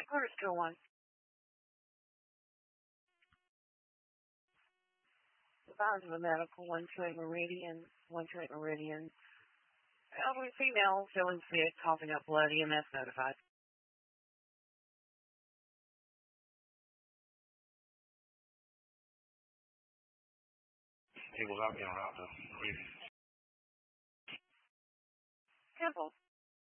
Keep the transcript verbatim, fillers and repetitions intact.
Quarter skill one. Signs of a medical, one to eight meridian, one to eight meridian. Elderly female, feeling sick, coughing up blood, E M S notified. He was out there out the meridian. Temple.